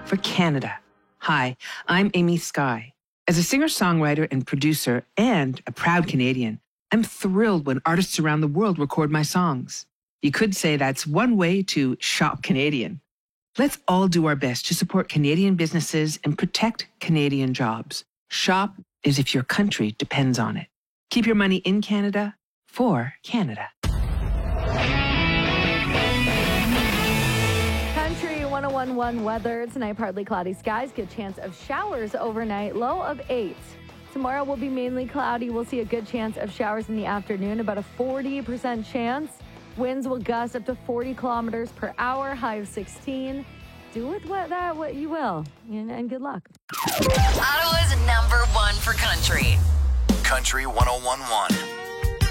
for Canada. Hi, I'm Amy Skye. As a singer-songwriter and producer and a proud Canadian, I'm thrilled when artists around the world record my songs. You could say that's one way to shop Canadian. Let's all do our best to support Canadian businesses and protect Canadian jobs. Shop as if your country depends on it. Keep your money in Canada for Canada. Country 101.1 weather. Tonight, partly cloudy skies. Good chance of showers overnight. Low of 8. Tomorrow will be mainly cloudy. We'll see a good chance of showers in the afternoon. About a 40% chance. Winds will gust up to 40 kilometers per hour. High of 16. Do with what you will. And good luck. Ottawa's #1 for country. Country 101.1.